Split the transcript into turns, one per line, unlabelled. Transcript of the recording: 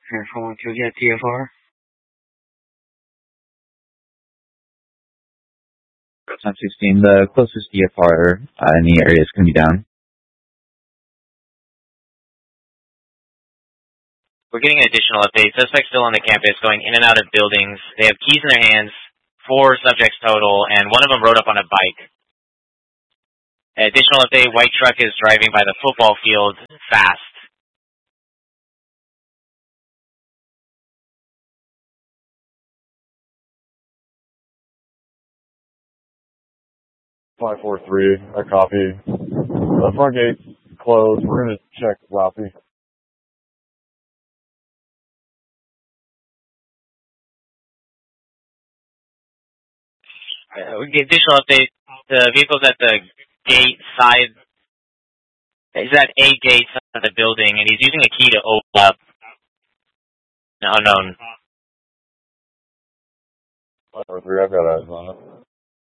Airphone 2 get TFR.
Time 16, the closest DFR in the area is going to be down.
We're getting additional updates. Suspects still on the campus, going in and out of buildings. They have keys in their hands, 4 subjects total, and one of them rode up on a bike. Additional update, white truck is driving by the football field fast.
Five, 4, 3, I copy. The front gate's closed. We're going to check Ralphie.
We get additional update. The vehicle's at the gate side. He's at a gate side of the building, and he's using a key to open up. Unknown.
5, 4, 3, I've got eyes on it.